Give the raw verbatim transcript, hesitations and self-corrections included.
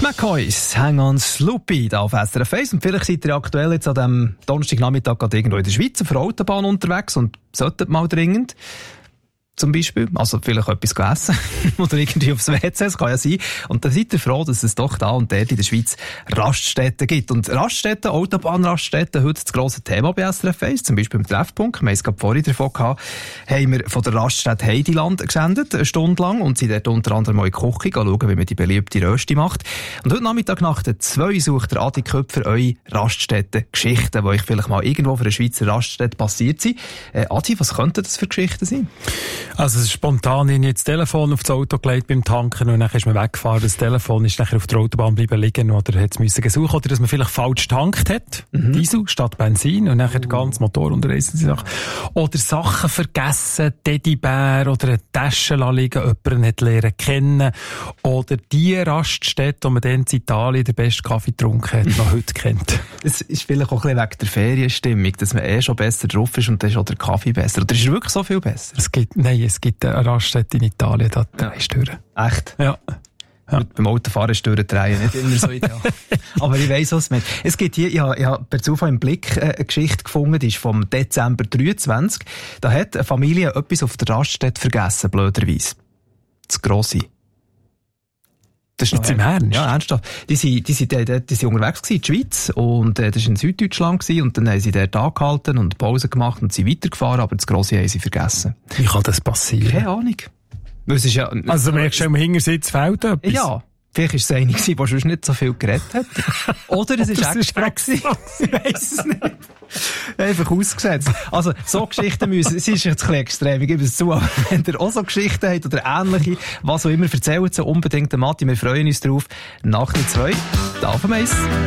McCoys, Hang on Sloopy, da auf S R F eins. Und vielleicht seid ihr aktuell jetzt an diesem Donnerstagnachmittag gerade irgendwo in der Schweiz auf der Autobahn unterwegs und solltet mal dringend zum Beispiel, also vielleicht etwas essen oder irgendwie aufs W C, das kann ja sein. Und dann seid ihr froh, dass es doch da und dort in der Schweiz Raststätten gibt. Und Raststätten, Autobahnraststätten, heute das grosse Thema bei S R F eins, zum Beispiel im Treffpunkt. Wir haben es gerade vorhin davon gehabt, haben wir von der Raststätte Heidiland gesendet, eine Stunde lang, und sind dort unter anderem mal in die Küche schauen, wie man die beliebte Rösti macht. Und heute Nachmittag nach der zwei sucht der Adi Köpfer eure Raststätten-Geschichten, die euch vielleicht mal irgendwo für eine Schweizer Raststätte passiert sind. Äh, Adi, was könnten das für Geschichten sein? Also es ist spontan in das Telefon aufs Auto gelegt beim Tanken und dann ist man weggefahren. Das Telefon ist nachher auf der Autobahn bleiben liegen oder hat es müssen gesuchen, oder dass man vielleicht falsch getankt hat. Mhm. Diesel statt Benzin und nachher uh. der ganze Motor unter Sachen. Oder Sachen vergessen, Teddybär oder eine Tasche liegen, jemanden nicht lernen kennen. Oder die Raststätte, wo man dann in Italien den besten Kaffee getrunken hat, noch heute kennt. Es ist vielleicht auch ein bisschen wegen der Ferienstimmung, dass man eh schon besser drauf ist und dann ist auch der Kaffee besser. Oder ist er wirklich so viel besser? Es gibt, nein, es gibt eine Raststätte in Italien, da drei ja. Stören. Echt? Ja. Ja. Beim Autofahren Stören drehen nicht immer so ideal. Aber ich weiss, was es meint. Es gibt hier, ich habe, ich habe per Zufall im Blick äh, eine Geschichte gefunden, die ist vom Dezember dreiundzwanzig. Da hat eine Familie etwas auf der Raststätte vergessen, blöderweise. Das Grosse. Das ist jetzt im Ernst? Ja, ernsthaft. Die sind, die sind, die, die sind unterwegs gewesen, in der Schweiz, und äh, das war in Süddeutschland gewesen, und dann haben sie dort angehalten und Pause gemacht und sind weitergefahren, aber das Grosse haben sie vergessen. Wie kann das passieren? Keine Ahnung. Es ist ja, also merkst du, am Hintersitz fehlt etwas? Ja. Vielleicht war es eine, die sonst nicht so viel geredet hat. Oder es ist extra gewesen. Ich weiss es nicht. Einfach ausgesetzt. Also, so Geschichten müssen, es ist jetzt ein bisschen extrem, ich gebe es zu, aber wenn ihr auch so Geschichten habt oder ähnliche, was auch immer, erzählt sie unbedingt, Matti, wir freuen uns drauf. Nach der zwei, da auf dem Eis.